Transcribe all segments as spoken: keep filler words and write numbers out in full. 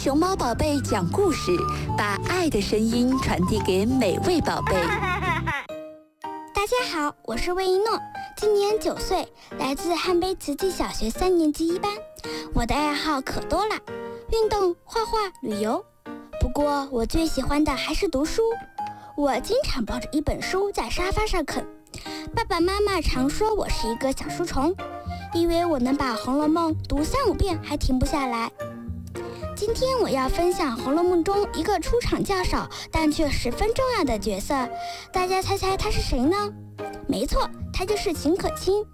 熊猫宝贝讲故事，把爱的声音传递给每位宝贝。 大家好，我是魏一诺，今年九岁，来自汉碑慈济小学三年级一班。我的爱好可多了，运动、画画、旅游。不过我最喜欢的还是读书。我经常抱着一本书在沙发上啃。爸爸妈妈常说我是一个小书虫，以为我能把《红楼梦》读三五遍还停不下来。今天我要分享《红楼梦》中一个出场较少但却十分重要的角色，大家猜猜他是谁呢？没错，他就是秦可卿。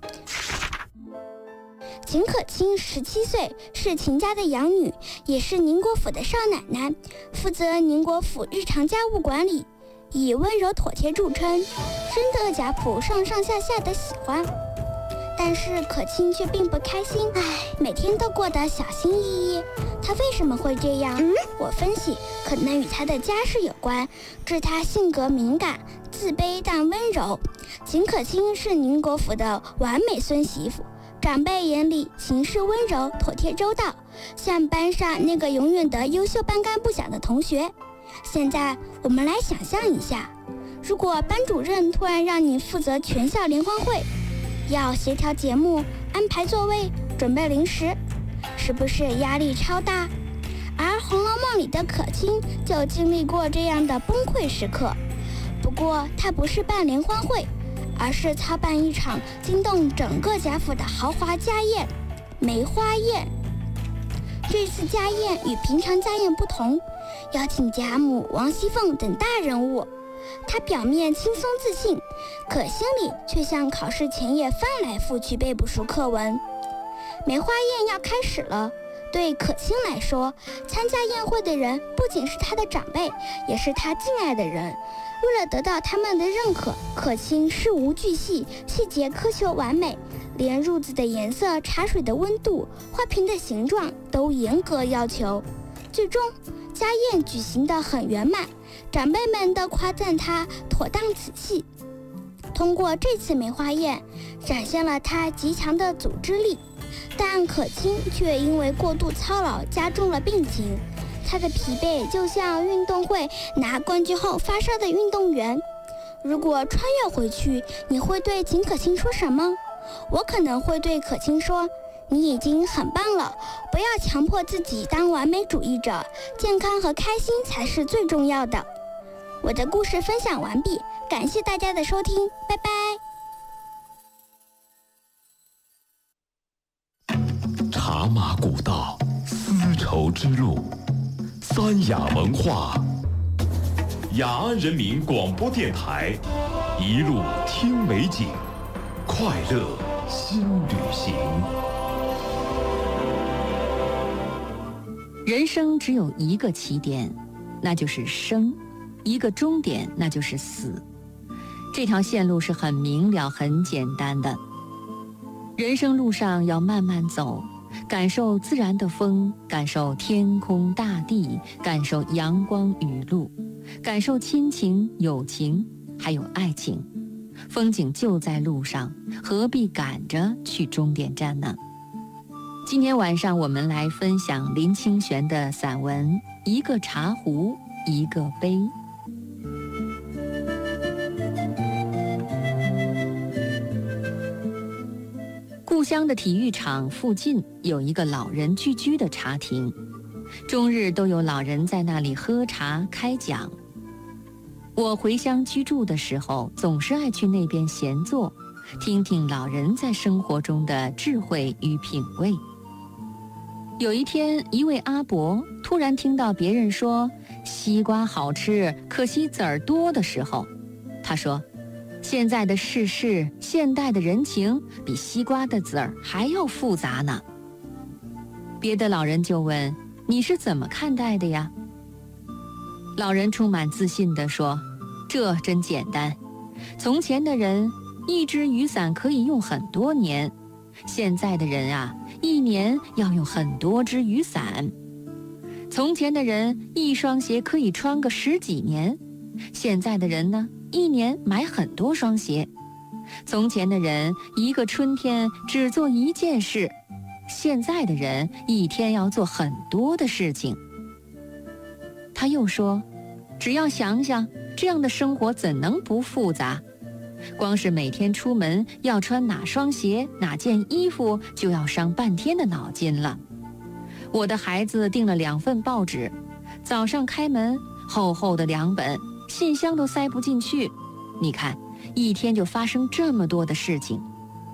秦可卿十七岁，是秦家的养女，也是宁国府的少奶奶，负责宁国府日常家务管理，以温柔妥帖著称，深得贾府上上下下的喜欢。但是可卿却并不开心，唉，每天都过得小心翼翼。她为什么会这样？嗯、我分析，可能与她的家世有关，致她性格敏感、自卑但温柔。秦可卿是宁国府的完美孙媳妇，长辈眼里行事温柔、妥帖周到，像班上那个永远的优秀班干部想的同学。现在我们来想象一下，如果班主任突然让你负责全校联欢会，要协调节目、安排座位、准备零食，是不是压力超大？而《红楼梦》里的可卿就经历过这样的崩溃时刻。不过她不是办联欢会，而是操办一场惊动整个贾府的豪华家宴——梅花宴。这次家宴与平常家宴不同，邀请贾母、王熙凤等大人物。她表面轻松自信，可心里却像考试前夜翻来覆去背不熟课文。梅花宴要开始了，对可卿来说，参加宴会的人不仅是她的长辈，也是她敬爱的人。为了得到他们的认可，可卿事无巨细，细节苛求完美，连褥子的颜色、茶水的温度、花瓶的形状都严格要求。最终家宴举行得很圆满，长辈们都夸赞她妥当仔细。通过这次梅花宴，展现了她极强的组织力，但可卿却因为过度操劳加重了病情。她的疲惫就像运动会拿冠军后发烧的运动员。如果穿越回去，你会对秦可卿说什么？我可能会对可卿说，你已经很棒了，不要强迫自己当完美主义者，健康和开心才是最重要的。我的故事分享完毕，感谢大家的收听，拜拜。茶马古道，丝绸之路，三雅文化，雅安人民广播电台，一路听美景，快乐新旅行。 人生只有一个起点，那就是生；一个终点，那就是死。这条线路是很明了、很简单的。人生路上要慢慢走，感受自然的风，感受天空大地，感受阳光雨露，感受亲情、友情，还有爱情。风景就在路上，何必赶着去终点站呢？今天晚上我们来分享林清玄的散文《一个茶壶一个杯》。故乡的体育场附近有一个老人聚居的茶亭，终日都有老人在那里喝茶开讲。我回乡居住的时候，总是爱去那边闲坐，听听老人在生活中的智慧与品味。有一天，一位阿伯突然听到别人说西瓜好吃，可惜籽儿多的时候，他说，现在的世事，现代的人情比西瓜的籽儿还要复杂呢。别的老人就问，你是怎么看待的呀？老人充满自信地说，这真简单，从前的人一只雨伞可以用很多年，现在的人啊，一年要用很多只雨伞。从前的人一双鞋可以穿个十几年，现在的人呢，一年买很多双鞋。从前的人一个春天只做一件事，现在的人一天要做很多的事情。 他又说，只要想想，这样的生活怎能不复杂？光是每天出门要穿哪双鞋、哪件衣服，就要伤半天的脑筋了。我的孩子订了两份报纸，早上开门，厚厚的两本，信箱都塞不进去。你看，一天就发生这么多的事情。